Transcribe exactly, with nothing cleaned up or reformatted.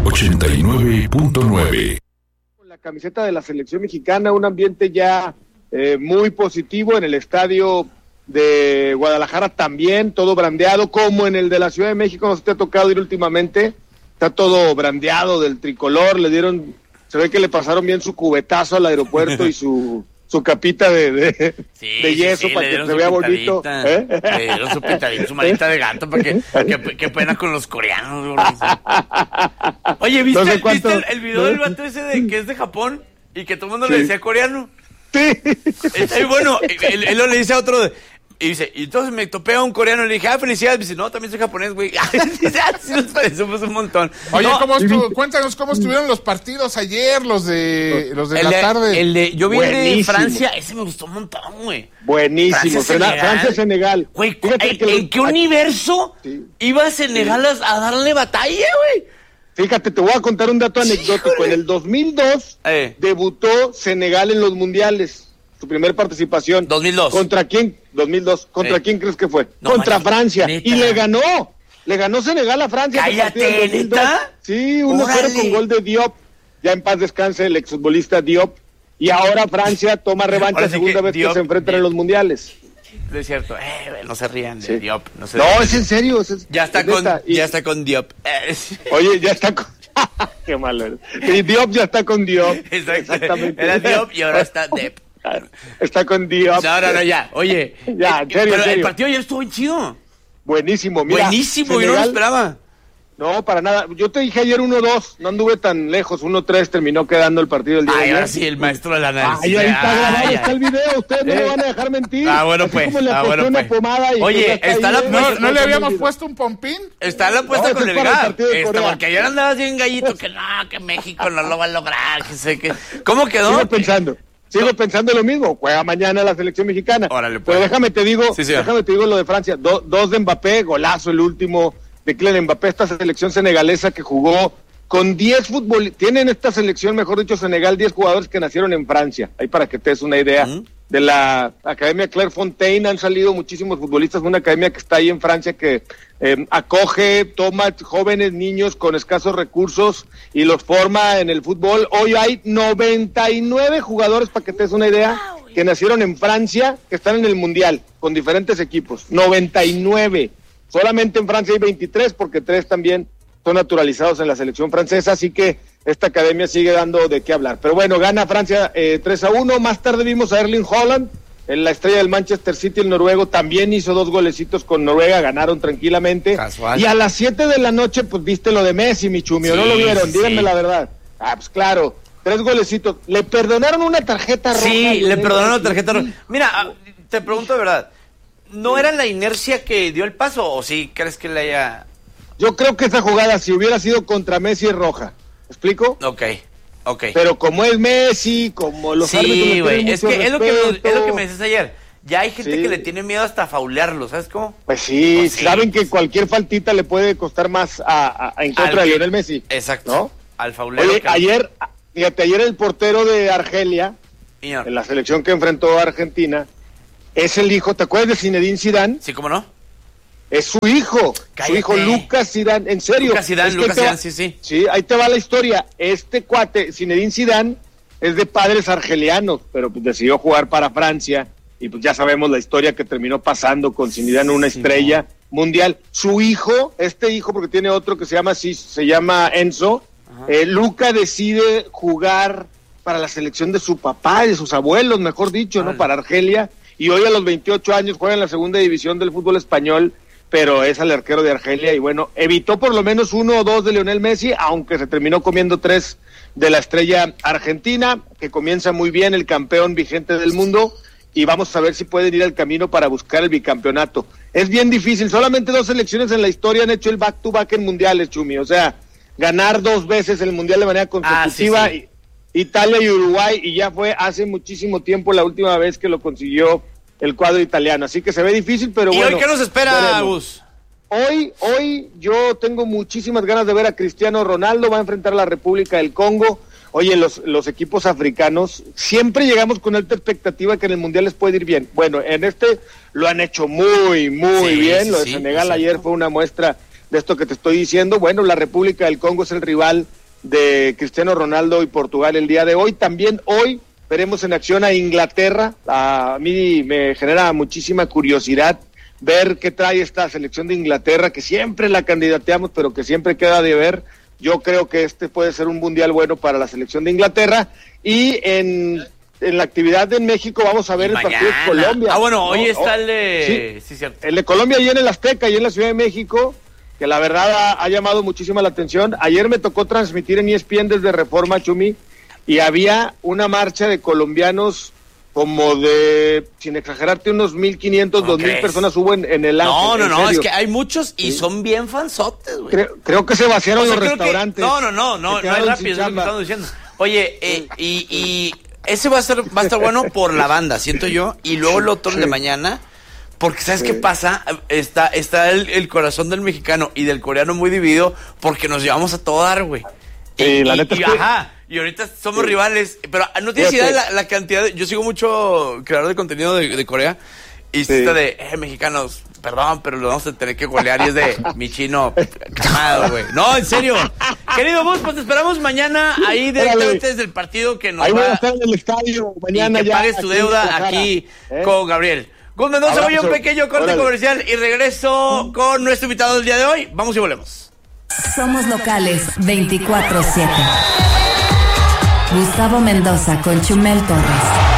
ochenta y nueve punto nueve. La camiseta de la selección mexicana, un ambiente ya eh, muy positivo en el estadio de Guadalajara también, todo brandeado, como en el de la Ciudad de México. No se te ha tocado ir últimamente, está todo brandeado del tricolor, le dieron, se ve que le pasaron bien su cubetazo al aeropuerto y su su capita de, de, sí, de yeso sí, para que se vea bonito. ¿Eh? Le dieron su pintadita, su manita de gato, para que, que, que pena con los coreanos. Bro. Oye, ¿viste, no sé cuánto, ¿viste el, el video ¿no? del vato ese de que es de Japón y que todo el mundo sí. le decía coreano? Sí. Está muy bueno. Él, él le dice a otro... De, y dice, y entonces me topé a un coreano y le dije, ah, felicidades. Me dice, no, también soy japonés, güey. Sí nos parecemos un montón. Oye, no, ¿cómo estuvo? Cuéntanos cómo estuvieron los partidos ayer, los de los de la de, tarde. El de, yo vi el de Francia, ese me gustó un montón, güey. Buenísimo, Francia-Senegal. Güey, ¿en que qué universo sí. iba a Senegal sí. a darle batalla, güey? Fíjate, te voy a contar un dato anecdótico. Sí, en el dos mil dos eh. debutó Senegal en los mundiales. Su primer participación. dos mil dos. ¿Contra quién? dos mil dos. ¿Contra eh. quién crees que fue? No, Contra man, Francia. Neta. Y le ganó. Le ganó Senegal a Francia. Cállate, ¿neta? Sí, uno cero con gol de Diop. Ya en paz descanse el exfutbolista Diop. Y ahora Francia toma revancha, segunda vez Diop, que se enfrentan en los mundiales. Es cierto. Eh, no se rían de sí. Diop. No, se no es en serio. Es, ya, está con, y... ya está con Diop. Oye, ya está con... Qué malo eres. Y Diop ya está con Diop. Exacto. Exactamente. Era Diop y ahora está Depp. Está con Diop. No, no, no, ya. Oye. Ya, en serio, pero en serio. El partido ayer estuvo bien chido. Buenísimo, mira. Buenísimo, Senegal, yo no lo esperaba. No, para nada. Yo te dije ayer uno dos, no anduve tan lejos. uno tres terminó quedando el partido el día Ay, de ayer. ahora sí, el maestro del análisis. Ay, ahí está grabado, ah, está el video. Ustedes no me van a dejar mentir. Ah, bueno, pues. Como le ah, bueno, una pues. pomada y Oye, está, está la ¿No, ¿no le habíamos puesto un pompín? Está la puesta no, con el Gab. Esta, porque ayer andabas bien gallito, que no, que México no lo va a lograr, que sé que... ¿Cómo quedó? Sigo pensando. Sigo no. pensando lo mismo, juega mañana la selección mexicana. Órale, pues. Pero déjame te digo, sí, sí, déjame te digo lo de Francia, Do, dos de Mbappé, golazo el último de Kylian Mbappé, esta selección senegalesa que jugó con diez futbolistas, tienen esta selección, mejor dicho, Senegal, diez jugadores que nacieron en Francia, ahí para que te des una idea. ¿Mm? De la Academia Clairefontaine han salido muchísimos futbolistas, una academia que está ahí en Francia que eh, acoge, toma jóvenes niños con escasos recursos y los forma en el fútbol. Hoy hay noventa y nueve jugadores, para que te des una idea, que nacieron en Francia, que están en el Mundial, con diferentes equipos. noventa y nueve. Solamente en Francia hay veintitrés, porque tres también son naturalizados en la selección francesa, así que esta academia sigue dando de qué hablar. Pero bueno, gana Francia eh, tres a uno. Más tarde vimos a Erling Haaland, en la estrella del Manchester City, el noruego, también hizo dos golecitos con Noruega, ganaron tranquilamente. Casual. Y a las siete de la noche, pues viste lo de Messi, mi chumio, sí, ¿no lo vieron? Sí. Díganme la verdad. Ah, pues claro, tres golecitos. Le perdonaron una tarjeta roja. Sí, le perdonaron una tarjeta roja. Mira, te pregunto de verdad, ¿no era la inercia que dio el paso o sí crees que le haya...? Yo creo que esa jugada, si hubiera sido contra Messi, es roja. ¿Me explico? Ok, ok. Pero como es Messi, como los sí, árbitros... Sí, güey, es que es lo que, me, es lo que me decías ayer. Ya hay gente sí. que le tiene miedo hasta faulearlo, ¿sabes cómo? Pues sí, pues sí. Saben que cualquier faltita le puede costar más a, a, en contra Al, de Lionel Messi. Exacto, ¿no? Al faulero. Oye, que... ayer, fíjate, ayer el portero de Argelia, Señor. en la selección que enfrentó a Argentina, es el hijo, ¿te acuerdas de Zinedine Zidane? Sí, ¿cómo no? Es su hijo, Cállate. su hijo Lucas Zidane, en serio. Lucas Zidane, es Lucas Zidane, sí, sí. Sí, ahí te va la historia. Este cuate, Zinedine Zidane, es de padres argelianos, pero pues decidió jugar para Francia, y pues ya sabemos la historia que terminó pasando con Zinedine, una sí, estrella no. mundial. Su hijo, este hijo, porque tiene otro que se llama así, se llama Enzo, eh, Luca decide jugar para la selección de su papá, de sus abuelos, mejor dicho, vale. ¿no? Para Argelia, y hoy a los veintiocho años juega en la segunda división del fútbol español, pero es el arquero de Argelia, y bueno, evitó por lo menos uno o dos de Lionel Messi, aunque se terminó comiendo tres de la estrella argentina, que comienza muy bien, el campeón vigente del mundo, y vamos a ver si pueden ir al camino para buscar el bicampeonato. Es bien difícil, solamente dos selecciones en la historia han hecho el back-to-back en mundiales, Chumi, o sea, ganar dos veces el mundial de manera consecutiva, ah, sí, sí. Italia y Uruguay, y ya fue hace muchísimo tiempo la última vez que lo consiguió el cuadro italiano, así que se ve difícil, pero ¿Y bueno. ¿Y hoy qué nos espera, Gus? Hoy, hoy yo tengo muchísimas ganas de ver a Cristiano Ronaldo, va a enfrentar a la República del Congo. Oye, los, los equipos africanos, siempre llegamos con alta expectativa que en el Mundial les puede ir bien. Bueno, en este lo han hecho muy, muy sí, bien, sí, lo de sí, Senegal sí, ayer fue una muestra de esto que te estoy diciendo. Bueno, la República del Congo es el rival de Cristiano Ronaldo y Portugal el día de hoy. También hoy veremos en acción a Inglaterra. A mí me genera muchísima curiosidad ver qué trae esta selección de Inglaterra, que siempre la candidateamos, pero que siempre queda de ver. Yo creo que este puede ser un mundial bueno para la selección de Inglaterra. Y en, en la actividad en México vamos a ver el partido de Colombia. Ah, bueno, hoy ¿no? está el de... Sí, sí, cierto. El de Colombia y en el Azteca y en la Ciudad de México, que la verdad ha, ha llamado muchísima la atención. Ayer me tocó transmitir en E S P N desde Reforma, Chumi, y había una marcha de colombianos como de, sin exagerarte, unos mil quinientos, dos mil personas hubo en, en el No, Ángel, no, en no, serio. es que hay muchos y Sí. son bien fansotes, güey. Creo, creo que se vaciaron O sea, los creo que- restaurantes. No, no, no, no, Se no es quedaron rápido, sin es lo que chamba. estamos diciendo. Oye, eh, y, y ese va a ser, va a estar bueno por la banda, siento yo, y luego el otro Sí. de mañana, porque ¿sabes Sí. qué pasa? Está, está el, el corazón del mexicano y del coreano muy dividido porque nos llevamos a todo dar, güey. Sí, y, la y- neta y, es que- ajá, y ahorita somos Sí. rivales, pero no tienes idea Fíjate. de la, la cantidad de, yo sigo mucho creador de contenido de, de Corea, y Sí. está de, eh, mexicanos, perdón, pero lo vamos a tener que golear, y es de, mi chino, quemado, güey. No, en serio. Querido Gus, pues te esperamos mañana ahí directamente Órale. desde el partido que nos Ahí voy va a estar en el estadio mañana y que ya. pagues tu aquí en deuda Guadalajara, aquí ¿eh? con Gabriel. Gus Mendoza, voy a un Abrazo. pequeño corte Órale. comercial y regreso con nuestro invitado del día de hoy. Vamos y volvemos. Somos locales veinticuatro siete. Gustavo Mendoza con Chumel Torres.